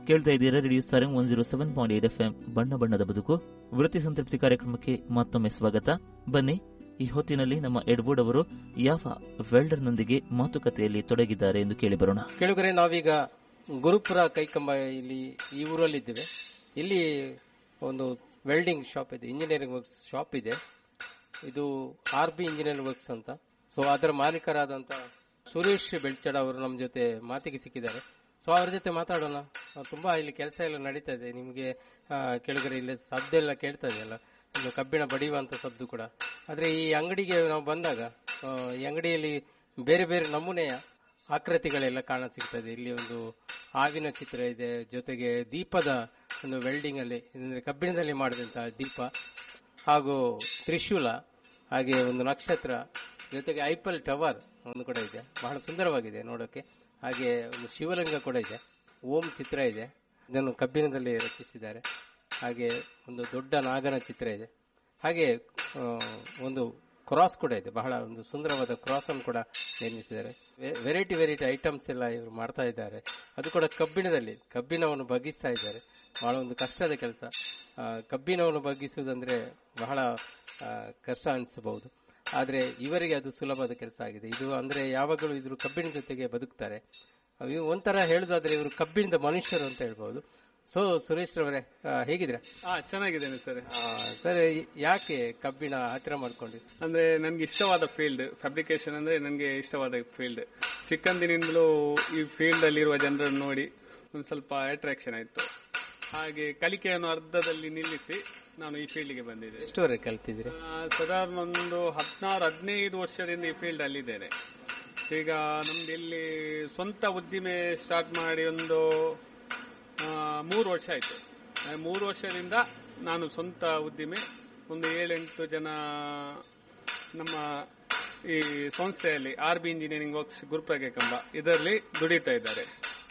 ಕೇಳ್ತಾ ಇದ್ದೀರಾ radio Sarang 107.8 FM ಬಣ್ಣ ಬಣ್ಣದ ಬದುಕು ವೃತ್ತಿ ಸಂತೃಪ್ತಿ ಕಾರ್ಯಕ್ರಮಕ್ಕೆ ಮತ್ತೊಮ್ಮೆ ಸ್ವಾಗತ. ಬನ್ನಿ, ಈ ಹೊತ್ತಿನಲ್ಲಿ ನಮ್ಮ ಎಡ್ವರ್ಡ್ ಅವರು ಯಾವ ವೆಲ್ಡರ್ನೊಂದಿಗೆ ಮಾತುಕತೆಯಲ್ಲಿ ತೊಡಗಿದ್ದಾರೆ ಎಂದು ಕೇಳಿ ಬರೋಣ. ಕೇಳುಗರೆ, ನಾವೀಗ ಗುರುಪುರ ಕೈಕಂಬ ಇಲ್ಲಿ ಈ ಊರಲ್ಲಿದ್ದೇವೆ. ಇಲ್ಲಿ ಒಂದು ವೆಲ್ಡಿಂಗ್ ಶಾಪ್ ಇದೆ, ಇಂಜಿನಿಯರಿಂಗ್ ವರ್ಕ್ಸ್ ಶಾಪ್ ಇದೆ. ಇದು RB ಇಂಜಿನಿಯರಿಂಗ್ ವರ್ಕ್ಸ್ ಅಂತ. ಸೊ ಅದರ ಮಾಲೀಕರಾದಂತ ಸುರೇಶ್ ಬೆಳ್ಚಡ ಅವರು ನಮ್ಮ ಜೊತೆ ಮಾತಿಗೆ ಸಿಕ್ಕಿದ್ದಾರೆ. ಸೊ ಅವ್ರ ಜೊತೆ ಮಾತಾಡೋಣ. ತುಂಬಾ ಇಲ್ಲಿ ಕೆಲಸ ಎಲ್ಲ ನಡೀತಾ ಇದೆ. ನಿಮಗೆ ಕೆಳಗಡೆ ಇಲ್ಲಿ ಶಬ್ದ ಎಲ್ಲ ಕೇಳ್ತಾ ಇದೆಯಲ್ಲ, ಇನ್ನು ಕಬ್ಬಿಣ ಬಡಿಯುವಂತ ಶಬ್ದ ಕೂಡ. ಆದ್ರೆ ಈ ಅಂಗಡಿಗೆ ನಾವು ಬಂದಾಗ ಈ ಅಂಗಡಿಯಲ್ಲಿ ಬೇರೆ ಬೇರೆ ನಮೂನೆಯ ಆಕೃತಿಗಳೆಲ್ಲ ಕಾಣ ಸಿಗ್ತದೆ. ಇಲ್ಲಿ ಒಂದು ಹಾವಿನ ಚಿತ್ರ ಇದೆ, ಜೊತೆಗೆ ದೀಪದ ಒಂದು ವೆಲ್ಡಿಂಗ್ ಅಲ್ಲಿ ಅಂದ್ರೆ ಕಬ್ಬಿಣದಲ್ಲಿ ಮಾಡಿದಂತಹ ದೀಪ, ಹಾಗೂ ತ್ರಿಶೂಲ, ಹಾಗೆ ಒಂದು ನಕ್ಷತ್ರ, ಜೊತೆಗೆ ಐಫೆಲ್ ಟವರ್ ಒಂದು ಕೂಡ ಇದೆ, ಬಹಳ ಸುಂದರವಾಗಿದೆ ನೋಡೋಕೆ. ಹಾಗೆ ಒಂದು ಶಿವಲಿಂಗ ಕೂಡ ಇದೆ, ಓಂ ಚಿತ್ರ ಇದೆ, ಇದನ್ನು ಕಬ್ಬಿಣದಲ್ಲಿ ರಚಿಸಿದ್ದಾರೆ. ಹಾಗೆ ಒಂದು ದೊಡ್ಡ ನಾಗನ ಚಿತ್ರ ಇದೆ. ಹಾಗೆ ಒಂದು ಕ್ರಾಸ್ ಕೂಡ ಇದೆ, ಬಹಳ ಒಂದು ಸುಂದರವಾದ ಕ್ರಾಸ್ ಅನ್ನು ಕೂಡ ನಿರ್ಮಿಸಿದ್ದಾರೆ. ವೆರೈಟಿ ಐಟಮ್ಸ್ ಎಲ್ಲ ಇವರು ಮಾಡ್ತಾ ಇದ್ದಾರೆ. ಅದು ಕೂಡ ಕಬ್ಬಿಣದಲ್ಲಿ, ಕಬ್ಬಿಣವನ್ನು ಬಗ್ಗಿಸ್ತಾ ಇದ್ದಾರೆ. ಬಹಳ ಒಂದು ಕಷ್ಟದ ಕೆಲಸ. ಕಬ್ಬಿಣವನ್ನು ಬಗ್ಗಿಸುವುದಂದ್ರೆ ಬಹಳ ಕಷ್ಟ ಅನಿಸಬಹುದು, ಆದ್ರೆ ಇವರಿಗೆ ಅದು ಸುಲಭದ ಕೆಲಸ ಆಗಿದೆ. ಇದು ಅಂದ್ರೆ ಯಾವಾಗಲೂ ಇದ್ರು ಕಬ್ಬಿಣ ಜೊತೆಗೆ ಬದುಕ್ತಾರೆ. ಒಂಥರ ಹೇಳುದಾದ್ರೆ ಇವರು ಕಬ್ಬಿಣದ ಮನುಷ್ಯರು ಅಂತ ಹೇಳ್ಬಹುದು. ಸೊ ಸುರೇಶ್ ರವರೇ, ಹೇಗಿದ್ರೆ? ಚೆನ್ನಾಗಿದ್ದೇನೆ ಸರ್. ಸರ್, ಯಾಕೆ ಕಬ್ಬಿಣ ಹತ್ತಿರ ಮಾಡ್ಕೊಂಡ್ರಿ? ಅಂದ್ರೆ ನನ್ಗೆ ಇಷ್ಟವಾದ ಫೀಲ್ಡ್ ಫ್ಯಾಬ್ರಿಕೇಶನ್, ಅಂದ್ರೆ ನನ್ಗೆ ಇಷ್ಟವಾದ ಫೀಲ್ಡ್. ಚಿಕ್ಕಂದಿನಿಂದಲೂ ಈ ಫೀಲ್ಡ್ ಅಲ್ಲಿರುವ ಜನರನ್ನು ನೋಡಿ ಒಂದು ಸ್ವಲ್ಪ ಅಟ್ರಾಕ್ಷನ್ ಆಯ್ತು. ಹಾಗೆ ಕಲಿಕೆಯನ್ನು ಅರ್ಧದಲ್ಲಿ ನಿಲ್ಲಿಸಿ ನಾನು ಈ ಫೀಲ್ಡ್ಗೆ ಬಂದಿದ್ದೆ. ಎಷ್ಟುವರೆಗೆ ಕಲ್ತಿದ್ರಿ? ಸಾಧಾರಣ ಒಂದು 16-15 ವರ್ಷದಿಂದ ಈ ಫೀಲ್ಡ್ ಅಲ್ಲಿದ್ದೇನೆ. ಈಗ ನಮ್ದು ಇಲ್ಲಿ ಸ್ವಂತ ಉದ್ದಿಮೆ ಸ್ಟಾರ್ಟ್ ಮಾಡಿ ಒಂದು 3 ವರ್ಷ ಆಯ್ತು. 3 ವರ್ಷದಿಂದ ನಾನು ಸ್ವಂತ ಉದ್ದಿಮೆ, ಒಂದು 7-8 ಜನ ನಮ್ಮ ಈ ಸಂಸ್ಥೆಯಲ್ಲಿ RB engineering works Gurupura Kaikamba ಇದರಲ್ಲಿ ದುಡಿತಾ ಇದ್ದಾರೆ.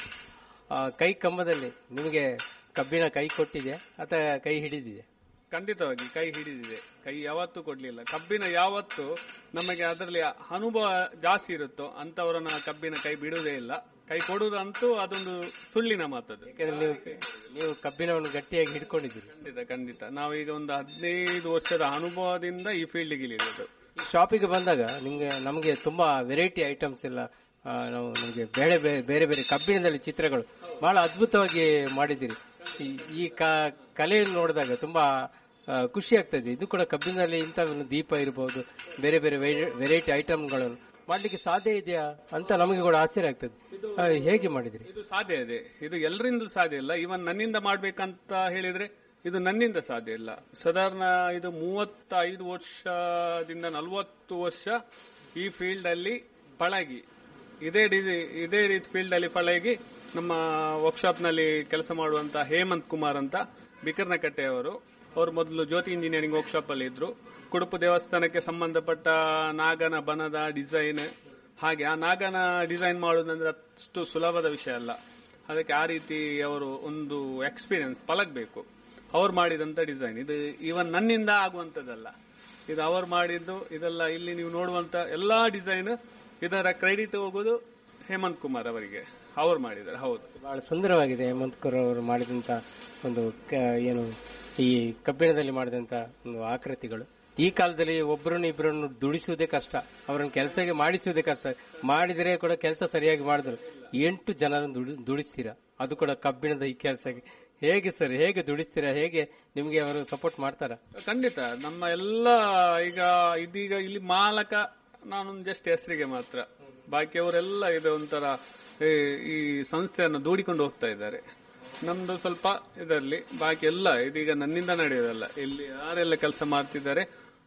ಕೈ ಕಂಬದಲ್ಲಿ ನಿಮಗೆ ಕಬ್ಬಿಣ ಕೈ ಕೊಟ್ಟಿದೆ ಅಥವಾ ಕೈ ಹಿಡಿದಿದೆ? ಖಂಡಿತವಾಗಿ ಕೈ ಹಿಡಿದಿದೆ. ಕೈ ಯಾವತ್ತೂ ಕೊಡ್ಲಿಲ್ಲ. ಕಬ್ಬಿಣ ಯಾವತ್ತು ನಮಗೆ ಅದರಲ್ಲಿ ಅನುಭವ ಜಾಸ್ತಿ ಇರುತ್ತೋ ಅಂತವರನ್ನ ಕಬ್ಬಿಣ ಕೈ ಬಿಡುವುದೇ ಇಲ್ಲ. ಕೈ ಕೊಡುವುದಂತೂ ಅದೊಂದು ಸುಳ್ಳಿನ ಮಾತದು. ನೀವು ಕಬ್ಬಿಣವನ್ನು ಗಟ್ಟಿಯಾಗಿ ಹಿಡ್ಕೊಂಡಿದ್ದೀರಿ. ಖಂಡಿತ. ನಾವೀಗ ಒಂದು 15 ವರ್ಷದ ಅನುಭವದಿಂದ ಈ ಫೀಲ್ಡ್ಗೆ ಇಳಿಯೋದು. ಶಾಪಿಗೆ ಬಂದಾಗ ನಮಗೆ ತುಂಬಾ ವೆರೈಟಿ ಐಟಮ್ಸ್ ಎಲ್ಲ ನಾವು ನಮಗೆ ಬೇರೆ ಬೇರೆ ಕಬ್ಬಿಣದಲ್ಲಿ ಚಿತ್ರಗಳು ಬಹಳ ಅದ್ಭುತವಾಗಿ ಮಾಡಿದ್ದೀರಿ. ಈ ಕಲೆಯನ್ನು ನೋಡಿದಾಗ ತುಂಬಾ ಖುಷಿ ಆಗ್ತದೆ. ಇದು ಕೂಡ ಕಬ್ಬಿಣದಲ್ಲಿ ಇಂಥ ದೀಪ ಇರಬಹುದು, ಬೇರೆ ಬೇರೆ ವೆರೈಟಿ ಐಟಮ್ಗಳನ್ನು ಮಾಡ್ಲಿಕ್ಕೆ ಸಾಧ್ಯ ಇದೆಯಾ ಅಂತ ನಮಗೆ ಕೂಡ ಆಶ್ಚರ್ಯ ಆಗ್ತದೆ. ಹೇಗೆ ಮಾಡಿದ್ರಿ? ಇದು ಸಾಧ್ಯ ಇದೆ. ಇದು ಎಲ್ಲರಿಂದ ಸಾಧ್ಯ ಇಲ್ಲ. ಇವನ್ ನನ್ನಿಂದ ಮಾಡ್ಬೇಕಂತ ಹೇಳಿದ್ರೆ ಇದು ನನ್ನಿಂದ ಸಾಧ್ಯ ಇಲ್ಲ. ಸಾಧಾರಣ ಇದು 35 ವರ್ಷದಿಂದ 40 ವರ್ಷ ಈ ಫೀಲ್ಡ್ ಅಲ್ಲಿ ಪಳಗಿ, ಇದೇ ರೀತಿ ಫೀಲ್ಡ್ ಅಲ್ಲಿ ಪಳಗಿ ನಮ್ಮ ವರ್ಕ್ಶಾಪ್ ನಲ್ಲಿ ಕೆಲಸ ಮಾಡುವಂತ ಹೇಮಂತ್ ಕುಮಾರ್ ಅಂತ ಬಿಕರ್ನಕಟ್ಟೆಯವರು. ಅವರು ಮೊದಲು ಜ್ಯೋತಿ ಇಂಜಿನಿಯರಿಂಗ್ ವರ್ಕ್ಶಾಪ್ ಅಲ್ಲಿ ಇದ್ರು. ಕುಡುಪು ದೇವಸ್ಥಾನಕ್ಕೆ ಸಂಬಂಧಪಟ್ಟ ನಾಗನ ಬನದ ಡಿಸೈನ್, ಹಾಗೆ ಆ ನಾಗನ ಡಿಸೈನ್ ಮಾಡುವುದಂದ್ರೆ ಅಷ್ಟು ಸುಲಭದ ವಿಷಯ ಅಲ್ಲ. ಅದಕ್ಕೆ ಆ ರೀತಿ ಅವರು ಒಂದು ಎಕ್ಸ್ಪೀರಿಯನ್ಸ್ ಪಳಗಬೇಕು. ಅವ್ರು ಮಾಡಿದಂತ ಡಿಸೈನ್ ಇದು ಇವನ್ ನನ್ನಿಂದ ಆಗುವಂತದ್ದಲ್ಲ. ಇದು ಅವರು ಮಾಡಿದ್ದು. ಇದೆಲ್ಲ ಇಲ್ಲಿ ನೀವು ನೋಡುವಂತ ಎಲ್ಲಾ ಡಿಸೈನ್, ಇದರ ಕ್ರೆಡಿಟ್ ಹೋಗೋದು ಹೇಮಂತ್ ಕುಮಾರ್ ಅವರಿಗೆ. ಅವ್ರು ಮಾಡಿದ್ದಾರೆ. ಹೌದು, ಬಹಳ ಸುಂದರವಾಗಿದೆ. ಹೇಮಂತ್ ಕುಮಾರ್ ಅವರು ಮಾಡಿದಂತ ಒಂದು ಏನು ಈ ಕಬ್ಬಿಣದಲ್ಲಿ ಮಾಡಿದಂತ ಒಂದು ಆಕೃತಿಗಳು. ಈ ಕಾಲದಲ್ಲಿ ಇಬ್ಬರನ್ನು ದುಡಿಸುವುದೇ ಕಷ್ಟ, ಅವರನ್ನು ಕೆಲಸಕ್ಕೆ ಮಾಡಿಸುವುದೇ ಕಷ್ಟ. ಮಾಡಿದರೆ ಕೂಡ ಕೆಲಸ ಸರಿಯಾಗಿ ಮಾಡಿದ್ರು 8 ಜನರನ್ನು ದುಡಿಸ್ತೀರಾ, ಅದು ಕೂಡ ಕಬ್ಬಿಣದ ಈ ಕೆಲಸಕ್ಕೆ. ಹೇಗೆ ಸರ್, ಹೇಗೆ ದುಡಿಸ್ತೀರಾ? ಹೇಗೆ ನಿಮ್ಗೆ ಅವರು ಸಪೋರ್ಟ್ ಮಾಡ್ತಾರ? ಖಂಡಿತ. ನಮ್ಮ ಎಲ್ಲ ಇದೀಗ ಇಲ್ಲಿ ಮಾಲಕ ನಾನು ಜಸ್ಟ್ ಹೆಸರಿಗೆ ಮಾತ್ರ, ಬಾಕಿಯವರೆಲ್ಲ ಇದು ಒಂಥರ ಈ ಸಂಸ್ಥೆಯನ್ನು ದೂಡಿಕೊಂಡು ಹೋಗ್ತಾ ಇದ್ದಾರೆ. ನಮ್ದು ಸ್ವಲ್ಪ ಇದರಲ್ಲಿ ಬಾಕಿ ಎಲ್ಲ ಇದೀಗ ನನ್ನಿಂದ ನಡೆಯೋದಲ್ಲ. ಇಲ್ಲಿ ಯಾರೆಲ್ಲ ಕೆಲಸ ಮಾಡ್ತಿದ್ದಾರೆ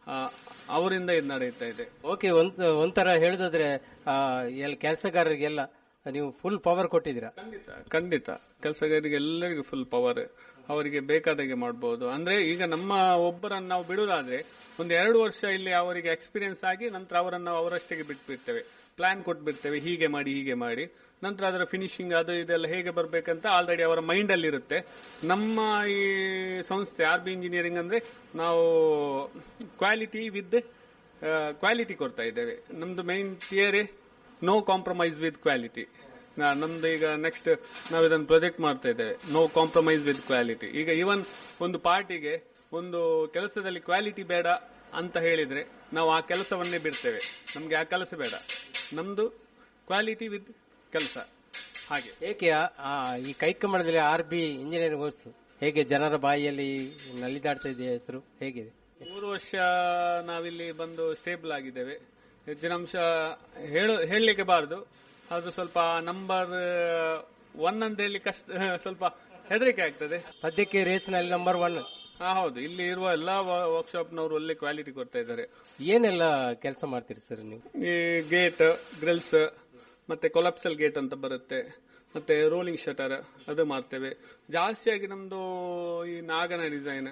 ಅವರಿಂದ ಇದು ನಡೆಯುತ್ತಾ ಇದೆ. ಓಕೆ, ಒಂಥರ ಹೇಳುದಾದ್ರೆ ಕೆಲಸಗಾರರಿಗೆಲ್ಲ ನೀವು ಫುಲ್ ಪವರ್ ಕೊಟ್ಟಿದ್ದೀರಾ? ಖಂಡಿತ. ಕೆಲಸಗಾರರಿಗೆ ಎಲ್ಲರಿಗೂ ಫುಲ್ ಪವರ್, ಅವರಿಗೆ ಬೇಕಾದಾಗೆ ಮಾಡಬಹುದು. ಅಂದ್ರೆ ಈಗ ನಮ್ಮ ಒಬ್ಬರನ್ನು ನಾವು ಬಿಡುವುದಾದ್ರೆ ಒಂದು 2 ವರ್ಷ ಇಲ್ಲಿ ಅವರಿಗೆ ಎಕ್ಸ್ಪೀರಿಯನ್ಸ್ ಆಗಿ ನಂತರ ಅವರನ್ನು ಅವರಷ್ಟೇ ಬಿಟ್ಬಿಡ್ತೇವೆ. ಪ್ಲಾನ್ ಕೊಟ್ಬಿಡ್ತೇವೆ, ಹೀಗೆ ಮಾಡಿ ನಂತರ ಅದರ ಫಿನಿಶಿಂಗ್ ಅದು ಇದೆಲ್ಲ ಹೇಗೆ ಬರ್ಬೇಕಂತ ಆಲ್ರೆಡಿ ಅವರ ಮೈಂಡ್ ಅಲ್ಲಿ ಇರುತ್ತೆ. ನಮ್ಮ ಈ ಸಂಸ್ಥೆ RB ಇಂಜಿನಿಯರಿಂಗ್ ಅಂದ್ರೆ ನಾವು ಕ್ವಾಲಿಟಿ ವಿತ್ ಕ್ವಾಲಿಟಿ ಕೊಡ್ತಾ ಇದ್ದೇವೆ. ನಮ್ದು main theory no compromise with quality. ನಮ್ದು ಈಗ ನೆಕ್ಸ್ಟ್ ನಾವು ಇದನ್ನು ಪ್ರೊಜೆಕ್ಟ್ ಮಾಡ್ತಾ ಇದ್ದೇವೆ, ನೋ ಕಾಂಪ್ರಮೈಸ್ ವಿತ್ ಕ್ವಾಲಿಟಿ. ಈಗ ಈವನ್ ಒಂದು ಪಾರ್ಟಿಗೆ ಒಂದು ಕೆಲಸದಲ್ಲಿ ಕ್ವಾಲಿಟಿ ಬೇಡ ಅಂತ ಹೇಳಿದ್ರೆ ನಾವು ಆ ಕೆಲಸವನ್ನೇ ಬಿಡ್ತೇವೆ. ನಮ್ಗೆ ಆ ಕೆಲಸ ಬೇಡ, ನಮ್ದು ಕ್ವಾಲಿಟಿ ವಿತ್ ಕೆಲಸ. ಹಾಗೆ ಏಕೆ ಈ ಕೈಕಮಳದಲ್ಲಿ RB ಇಂಜಿನಿಯರಿಂಗ್ ಕೋರ್ಸ್ ಹೇಗೆ ಜನರ ಬಾಯಿಯಲ್ಲಿ ನಲಿದಾಡ್ತಾ ಇದೆಯಾ ಹೆಸರು ಹೇಗಿದೆ? 3 ವರ್ಷ ನಾವಿಲ್ಲಿ ಬಂದು ಸ್ಟೇಬಲ್ ಆಗಿದ್ದೇವೆ. ಹೆಚ್ಚಿನ ಅಂಶ ಹೇಳಲಿಕ್ಕೆ ಬಾರದು, ಅದು ಸ್ವಲ್ಪ ನಂಬರ್ 1 ಅಂತ ಹೇಳಿ ಕಷ್ಟ, ಸ್ವಲ್ಪ ಹೆದರಿಕೆ ಆಗ್ತದೆ. ಸದ್ಯಕ್ಕೆ ರೇಸ್ನಲ್ಲಿ ನಂಬರ್ 1. ಹೌದು, ಇಲ್ಲಿ ಇರುವ ಎಲ್ಲಾ ವರ್ಕ್ಶಾಪ್ನವರು ಒಳ್ಳೆ ಕ್ವಾಲಿಟಿ ಕೊಡ್ತಾ ಇದ್ದಾರೆ. ಏನೆಲ್ಲ ಕೆಲಸ ಮಾಡ್ತೀರಿ ಸರ್ ನೀವು? ಈ ಗೇಟ್, ಗ್ರಿಲ್ಸ್, ಮತ್ತೆ ಕೊಲಾಪ್ಸಲ್ ಗೇಟ್ ಅಂತ ಬರುತ್ತೆ, ಮತ್ತೆ ರೋಲಿಂಗ್ ಶಟರ್ ಅದು ಮಾಡ್ತೇವೆ. ಜಾಸ್ತಿಯಾಗಿ ನಮ್ದು ಈ ನಾಗನ ಡಿಸೈನ್,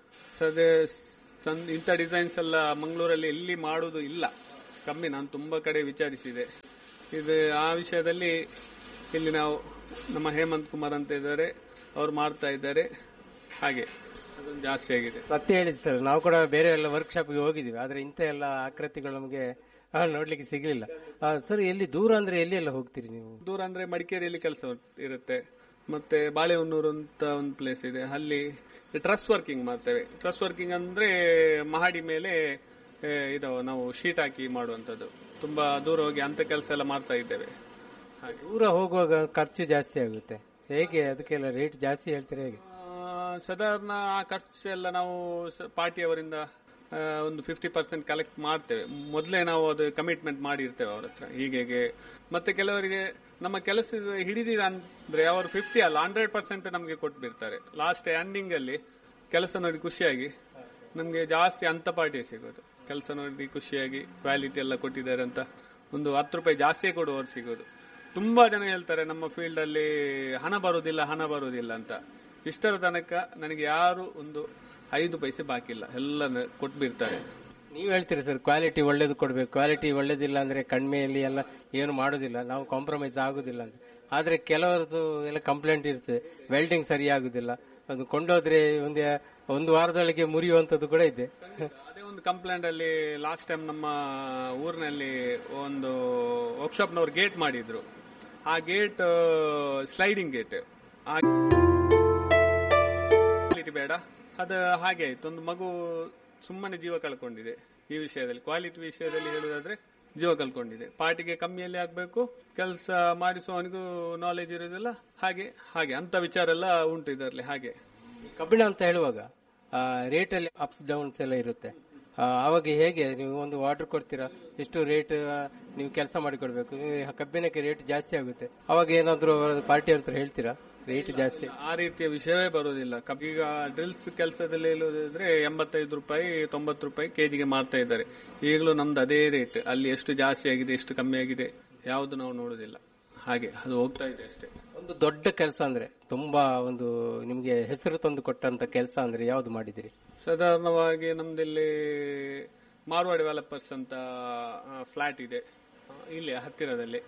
ಇಂಥ ಡಿಸೈನ್ಸ್ ಎಲ್ಲ ಮಂಗಳೂರಲ್ಲಿ ಎಲ್ಲಿ ಮಾಡುವುದು ಇಲ್ಲ, ಕಮ್ಮಿ. ನಾನು ತುಂಬಾ ಕಡೆ ವಿಚಾರಿಸಿದೆ. ಇದು ಆ ವಿಷಯದಲ್ಲಿ ಇಲ್ಲಿ ನಾವು ನಮ್ಮ ಹೇಮಂತ್ ಕುಮಾರ್ ಅಂತ ಇದ್ದಾರೆ, ಅವ್ರು ಮಾಡ್ತಾ ಇದ್ದಾರೆ. ಹಾಗೆ ಅದೊಂದು ಜಾಸ್ತಿ ಆಗಿದೆ. ಸತ್ಯ ಹೇಳಿದ್ ಸರ್, ನಾವು ಕೂಡ ಬೇರೆ ಎಲ್ಲ ವರ್ಕ್ಶಾಪ್ಗೆ ಹೋಗಿದ್ದೀವಿ, ಆದ್ರೆ ಇಂಥ ಎಲ್ಲ ಆಕೃತಿಗಳು ನಮಗೆ ನೋಡ್ಲಿಕ್ಕೆ ಸಿಗ್ಲಿಲ್ಲ. ಸರ್, ಎಲ್ಲಿ ದೂರ ಅಂದ್ರೆ ಎಲ್ಲಿ ಎಲ್ಲ ಹೋಗ್ತೀರಿ ನೀವು? ದೂರ ಅಂದ್ರೆ ಮಡಿಕೇರಿಯಲ್ಲಿ ಕೆಲಸ ಇರುತ್ತೆ, ಮತ್ತೆ ಬಾಳೆಹೊನ್ನೂರು ಅಂತ ಒಂದು ಪ್ಲೇಸ್ ಇದೆ, ಅಲ್ಲಿ ಟ್ರಸ್ ವರ್ಕಿಂಗ್ ಮಾಡ್ತೇವೆ. ಟ್ರಸ್ ವರ್ಕಿಂಗ್ ಅಂದ್ರೆ ಮಹಡಿ ಮೇಲೆ ನಾವು ಶೀಟ್ ಹಾಕಿ ಮಾಡುವಂತದ್ದು. ತುಂಬಾ ದೂರ ಹೋಗಿ ಅಂತ ಕೆಲಸ ಎಲ್ಲ ಮಾಡ್ತಾ ಇದ್ದೇವೆ. ದೂರ ಹೋಗುವಾಗ ಖರ್ಚು ಜಾಸ್ತಿ ಆಗುತ್ತೆ, ಹೇಗೆ ಅದಕ್ಕೆಲ್ಲ ರೇಟ್ ಜಾಸ್ತಿ ಹೇಳ್ತೀರಾ ಹೇಗೆ? ಸಾಧಾರಣ ಆ ಖರ್ಚು ಎಲ್ಲ ನಾವು ಪಾರ್ಟಿಯವರಿಂದ ಒಂದು 50% ಕಲೆಕ್ಟ್ ಮಾಡ್ತೇವೆ. ಮೊದಲೇ ನಾವು ಅದು ಕಮಿಟ್ಮೆಂಟ್ ಮಾಡಿರ್ತೇವೆ ಅವ್ರ ಹತ್ರ, ಹೀಗೆ. ಮತ್ತೆ ಕೆಲವರಿಗೆ ನಮ್ಮ ಕೆಲಸ ಹಿಡಿದಿರ ಅಂದ್ರೆ ಅವರು 50 ಅಲ್ಲ 100% ನಮಗೆ ಕೊಟ್ಟು ಬಿಡ್ತಾರೆ. ಲಾಸ್ಟ್ ಎಂಡಿಂಗ್ ಅಲ್ಲಿ ಕೆಲಸ ನೋಡಿ ಖುಷಿಯಾಗಿ ನಮ್ಗೆ ಜಾಸ್ತಿ ಅಂತ ಪಾರ್ಟಿ ಸಿಗೋದು. ಕೆಲಸ ನೋಡಿ ಖುಷಿಯಾಗಿ ಕ್ವಾಲಿಟಿ ಎಲ್ಲ ಕೊಟ್ಟಿದ್ದಾರೆ ಅಂತ ಒಂದು 10 ರೂಪಾಯಿ ಜಾಸ್ತಿ ಕೊಡುವವರು ಸಿಗೋದು. ತುಂಬಾ ಜನ ಹೇಳ್ತಾರೆ ನಮ್ಮ ಫೀಲ್ಡ್ ಅಲ್ಲಿ ಹಣ ಬರುವುದಿಲ್ಲ ಅಂತ. ಇಷ್ಟರ ತನಕ ನನಗೆ ಯಾರು ಒಂದು 5 ಪೈಸೆ ಬಾಕಿ ಇಲ್ಲ, ಎಲ್ಲ ಕೊಟ್ಬಿಡ್ತಾರೆ. ನೀವ್ ಹೇಳ್ತೀರಿ ಸರ್ ಕ್ವಾಲಿಟಿ ಒಳ್ಳೇದು ಕೊಡ್ಬೇಕು, ಕ್ವಾಲಿಟಿ ಒಳ್ಳೇದಿಲ್ಲ ಅಂದ್ರೆ ಕಡಿಮೆಯಲ್ಲಿ ಎಲ್ಲ ಏನು ಮಾಡೋದಿಲ್ಲ, ನಾವು ಕಾಂಪ್ರಮೈಸ್ ಆಗುದಿಲ್ಲ ಅಂತ. ಆದ್ರೆ ಕೆಲವರದು ಎಲ್ಲ ಕಂಪ್ಲೇಂಟ್ ಇರ್ತದೆ, ವೆಲ್ಡಿಂಗ್ ಸರಿ ಆಗುದಿಲ್ಲ, ಅದು ಕೊಂಡೋದ್ರೆ ಒಂದು ವಾರದೊಳಗೆ ಮುರಿಯುವಂತದ್ದು ಕೂಡ ಇದೆ. ಅದೇ ಒಂದು ಕಂಪ್ಲೇಂಟ್ ಅಲ್ಲಿ ಲಾಸ್ಟ್ ಟೈಮ್ ನಮ್ಮ ಊರಿನಲ್ಲಿ ಒಂದು ವರ್ಕ್ಶಾಪ್ನವರು ಗೇಟ್ ಮಾಡಿದ್ರು. ಆ ಗೇಟ್ ಸ್ಲೈಡಿಂಗ್ ಗೇಟ್, ಕ್ವಾಲಿಟಿ ಬೇಡ, ಅದು ಹಾಗೆ ಆಯ್ತು. ಒಂದು ಮಗು ಸುಮ್ಮನೆ ಜೀವ ಕಳ್ಕೊಂಡಿದೆ. ಈ ವಿಷಯದಲ್ಲಿ ಕ್ವಾಲಿಟಿ ವಿಷಯದಲ್ಲಿ ಹೇಳುವುದಾದ್ರೆ ಜೀವ ಕಳ್ಕೊಂಡಿದೆ. ಪಾರ್ಟಿಗೆ ಕಮ್ಮಿಯಲ್ಲಿ ಆಗ್ಬೇಕು, ಕೆಲಸ ಮಾಡಿಸುವವನಿಗೂ ನಾಲೆಜ್ ಇರೋದಿಲ್ಲ, ಹಾಗೆ ಅಂತ ವಿಚಾರ ಎಲ್ಲ ಉಂಟು ಇದರಲ್ಲಿ. ಹಾಗೆ ಕಬ್ಬಿಣ ಅಂತ ಹೇಳುವಾಗ ರೇಟ್ ಅಲ್ಲಿ ಅಪ್ಸ್ ಡೌನ್ಸ್ ಎಲ್ಲ ಇರುತ್ತೆ. ಅವಾಗ ಹೇಗೆ ನೀವು ಒಂದು ಆರ್ಡರ್ ಕೊಡ್ತೀರಾ, ಎಷ್ಟು ರೇಟ್ ನೀವು ಕೆಲಸ ಮಾಡಿಕೊಡ್ಬೇಕು, ಕಬ್ಬಿಣಕ್ಕೆ ರೇಟ್ ಜಾಸ್ತಿ ಆಗುತ್ತೆ, ಅವಾಗ ಏನಾದ್ರು ಪಾರ್ಟಿ ಹತ್ರ ಹೇಳ್ತೀರಾ ರೇಟ್ ಜಾಸ್ತಿ? ಆ ರೀತಿಯ ವಿಷಯವೇ ಬರುವುದಿಲ್ಲ. ಈಗ ಡ್ರಿಲ್ಸ್ ಕೆಲಸದಲ್ಲಿ ಹೇಳುವುದಾದ್ರೆ 85 ರೂಪಾಯಿ 90 ರೂಪಾಯಿ ಕೆಜಿಗೆ ಮಾರ್ತಾ ಇದ್ದಾರೆ. ಈಗಲೂ ನಮ್ದು ಅದೇ ರೇಟ್. ಅಲ್ಲಿ ಎಷ್ಟು ಜಾಸ್ತಿ ಆಗಿದೆ ಎಷ್ಟು ಕಮ್ಮಿ ಆಗಿದೆ ಯಾವುದು ನಾವು ನೋಡುದಿಲ್ಲ. ಹಾಗೆ ಅದು ಹೋಗ್ತಾ ಇದೆ ಅಷ್ಟೇ. ಒಂದು ದೊಡ್ಡ ಕೆಲಸ ಅಂದ್ರೆ ತುಂಬಾ ಒಂದು ನಿಮ್ಗೆ ಹೆಸರು ತಂದು ಕೊಟ್ಟಂತ ಕೆಲಸ ಅಂದ್ರೆ ಯಾವ್ದು ಮಾಡಿದಿರಿ? ಸಾಧಾರಣವಾಗಿ ನಮ್ದಿಲ್ಲಿ ಮಾರ್ವಾಡಿ ಡೆವಲಪರ್ಸ್ ಅಂತ ಫ್ಲಾಟ್ ಇದೆ ಇಲ್ಲಿ ಹತ್ತಿರದಲ್ಲಿ,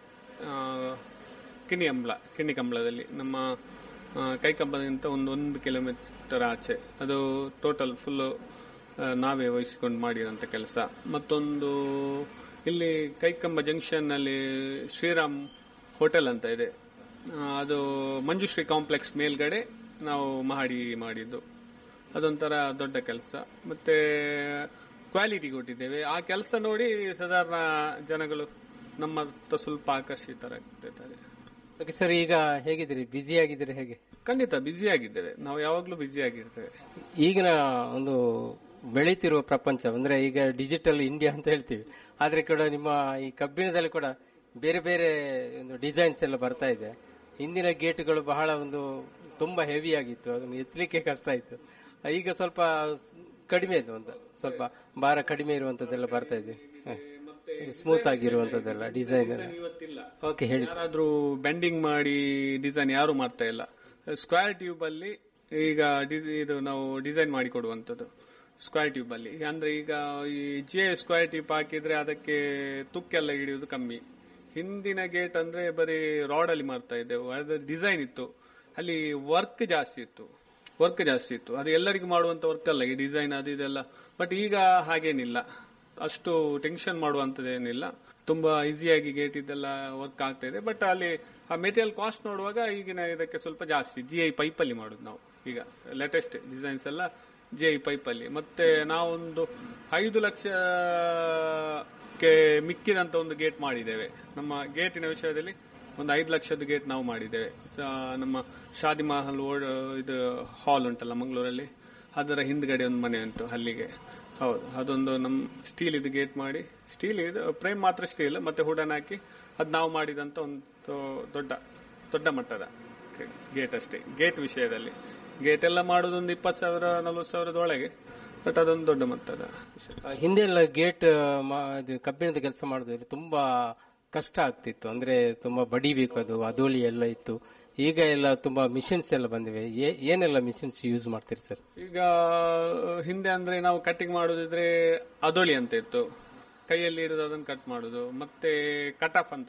ಕಿಣಿಕಂಬಳದಲ್ಲಿ, ನಮ್ಮ ಕೈಕಂಬದಿಂದ ಒಂದು ಕಿಲೋಮೀಟರ್ ಆಚೆ. ಅದು ಟೋಟಲ್ ಫುಲ್ ನಾವೇ ವಹಿಸಿಕೊಂಡು ಮಾಡಿರೋಂಥ ಕೆಲಸ. ಮತ್ತೊಂದು ಇಲ್ಲಿ ಕೈಕಂಬ ಜಂಕ್ಷನ್ ನಲ್ಲಿ ಶ್ರೀರಾಮ್ ಹೋಟೆಲ್ ಅಂತ ಇದೆ, ಅದು ಮಂಜುಶ್ರೀ ಕಾಂಪ್ಲೆಕ್ಸ್ ಮೇಲ್ಗಡೆ ನಾವು ಮಹಡಿ ಮಾಡಿದ್ದು. ಅದೊಂಥರ ದೊಡ್ಡ ಕೆಲಸ. ಮತ್ತೆ ಕ್ವಾಲಿಟಿ ಕೊಟ್ಟಿದ್ದೇವೆ. ಆ ಕೆಲಸ ನೋಡಿ ಸಾಧಾರಣ ಜನಗಳು ನಮ್ಮ ಸ್ವಲ್ಪ ಆಕರ್ಷಿತರಾಗ್ತಿದ್ದಾರೆ. ಓಕೆ ಸರ್, ಈಗ ಹೇಗಿದ್ದೀರಿ? ಬ್ಯುಸಿ ಆಗಿದ್ದೀರಿ ಹೇಗೆ? ಖಂಡಿತ ಬ್ಯುಸಿ ಆಗಿದ್ದೇವೆ, ನಾವು ಯಾವಾಗ್ಲೂ ಬ್ಯುಸಿ ಆಗಿರ್ತೇವೆ. ಈಗಿನ ಒಂದು ಬೆಳೀತಿರುವ ಪ್ರಪಂಚ ಅಂದ್ರೆ ಈಗ ಡಿಜಿಟಲ್ ಇಂಡಿಯಾ ಅಂತ ಹೇಳ್ತೀವಿ, ಆದ್ರೆ ಕೂಡ ನಿಮ್ಮ ಈ ಕಬ್ಬಿಣದಲ್ಲಿ ಕೂಡ ಬೇರೆ ಬೇರೆ ಒಂದು ಡಿಸೈನ್ಸ್ ಎಲ್ಲ ಬರ್ತಾ ಇದೆ. ಹಿಂದಿನ ಗೇಟ್ಗಳು ಬಹಳ ಒಂದು ತುಂಬಾ ಹೆವಿ ಆಗಿತ್ತು, ಅದನ್ನು ಎತ್ತಲಿಕ್ಕೆ ಕಷ್ಟ ಆಯ್ತು. ಈಗ ಸ್ವಲ್ಪ ಕಡಿಮೆ ಇದೆ, ಒಂದು ಸ್ವಲ್ಪ ಭಾರ ಕಡಿಮೆ ಇರುವಂತದ್ದೆಲ್ಲ ಬರ್ತಾ ಇದೆ, ಸ್ಮೂತ್ ಆಗಿರುವಂತದ್ದೆಲ್ಲ ಡಿಸೈನ್ ಎಲ್ಲ. ಓಕೆ ಹೇಳಿ. ಯಾರಾದ್ರೂ ಬೆಂಡಿಂಗ್ ಮಾಡಿ ಡಿಸೈನ್ ಯಾರು ಮಾಡ್ತಾ ಇಲ್ಲ. ಸ್ಕ್ವೇರ್ ಟ್ಯೂಬ್ ಅಲ್ಲಿ ಈಗ ಇದು ನಾವು ಡಿಸೈನ್ ಮಾಡಿ ಕೊಡುವಂತದ್ದು ಸ್ಕ್ವೇರ್ ಟ್ಯೂಬ್ ಅಲ್ಲಿ. ಅಂದ್ರೆ ಈಗ ಈ ಸ್ಕ್ವೇರ್ ಟ್ಯೂಬ್ ಹಾಕಿದ್ರೆ ಅದಕ್ಕೆ ತುಕ್ಕೆಲ್ಲ ಹಿಡಿಯುವುದು ಕಮ್ಮಿ. ಹಿಂದಿನ ಗೇಟ್ ಅಂದ್ರೆ ಬರೀ ರಾಡ್ ಅಲ್ಲಿ ಮಾಡ್ತಾ ಇದ್ದೆವು, ಅದ್ರ ಡಿಸೈನ್ ಇತ್ತು, ಅಲ್ಲಿ ವರ್ಕ್ ಜಾಸ್ತಿ ಇತ್ತು. ಅದು ಎಲ್ಲರಿಗೂ ಮಾಡುವಂತ ವರ್ಕ್ ಅಲ್ಲ ಈ ಡಿಸೈನ್ ಅದು ಇದೆಲ್ಲ. ಬಟ್ ಈಗ ಹಾಗೇನಿಲ್ಲ, ಅಷ್ಟು ಟೆನ್ಷನ್ ಮಾಡುವಂತದ್ದೇನಿಲ್ಲ, ತುಂಬಾ ಈಸಿಯಾಗಿ ಗೇಟ್ ಇದೆಲ್ಲ ವರ್ಕ್ ಆಗ್ತಾ ಇದೆ. ಬಟ್ ಅಲ್ಲಿ ಆ ಮೆಟೀರಿಯಲ್ ಕಾಸ್ಟ್ ನೋಡುವಾಗ ಈಗಿನ ಇದಕ್ಕೆ ಸ್ವಲ್ಪ ಜಾಸ್ತಿ. GI ಪೈಪಲ್ಲಿ ಮಾಡುದು ನಾವು ಈಗ ಲೇಟೆಸ್ಟ್ ಡಿಸೈನ್ಸ್ ಎಲ್ಲ GI ಪೈಪಲ್ಲಿ. ಮತ್ತೆ ನಾವೊಂದು 5 ಲಕ್ಷಕ್ಕೆ ಮಿಕ್ಕಿದಂತ ಒಂದು ಗೇಟ್ ಮಾಡಿದ್ದೇವೆ. ನಮ್ಮ ಗೇಟಿನ ವಿಷಯದಲ್ಲಿ ಒಂದು 5 ಲಕ್ಷದ ಗೇಟ್ ನಾವು ಮಾಡಿದ್ದೇವೆ. ನಮ್ಮ ಶಾದಿ ಮಹಲ್ ಇದು ಹಾಲ್ ಉಂಟಲ್ಲ ಮಂಗಳೂರಲ್ಲಿ, ಅದರ ಹಿಂದ್ಗಡೆ ಒಂದು ಮನೆ ಉಂಟು ಅಲ್ಲಿಗೆ. ಹೌದು, ಅದೊಂದು ನಮ್ಮ ಸ್ಟೀಲ್ ಇದು ಗೇಟ್ ಮಾಡಿ, ಸ್ಟೀಲ್ ಇದು ಫ್ರೇಮ್ ಮಾತ್ರ ಸ್ಟೀಲ್, ಮತ್ತೆ ಹುಡನ್ ಹಾಕಿ ಅದು ನಾವು ಮಾಡಿದಂತ ಒಂದು ದೊಡ್ಡ ಮಟ್ಟದ ಗೇಟ್ ಅಷ್ಟೇ. ಗೇಟ್ ವಿಷಯದಲ್ಲಿ ಗೇಟ್ ಎಲ್ಲ ಮಾಡೋದೊಂದು 20,000-40,000 ಒಳಗೆ, ಬಟ್ ಅದೊಂದು ದೊಡ್ಡ ಮಟ್ಟದ ವಿಷಯ. ಹಿಂದೆ ಎಲ್ಲ ಗೇಟ್ ಕಬ್ಬಿಣದ ಕೆಲಸ ಮಾಡೋದ್ರಲ್ಲಿ ತುಂಬಾ ಕಷ್ಟ ಆಗ್ತಿತ್ತು, ಅಂದ್ರೆ ತುಂಬಾ ಬಡಿಬೇಕು, ಅದು ಅದೋಳಿ ಎಲ್ಲ ಇತ್ತು. ಈಗ ಎಲ್ಲ ತುಂಬಾ ಮಿಷಿನ್ಸ್ ಎಲ್ಲ ಬಂದಿವೆ. ಏನೆಲ್ಲ ಮಿಷಿನ್ಸ್ ಯೂಸ್ ಮಾಡ್ತೀರಿ ಸರ್? ಈಗ ಹಿಂದೆ ಅಂದ್ರೆ ನಾವು ಕಟ್ಟಿಂಗ್ ಮಾಡೋದಿದ್ರೆ ಅದೋಳಿ ಅಂತ ಇತ್ತು, ಕೈಯಲ್ಲಿ ಹಿಡಿದು ಅದನ್ನು ಕಟ್ ಮಾಡುದು. ಮತ್ತೆ ಕಟ್ ಆಫ್ ಅಂತ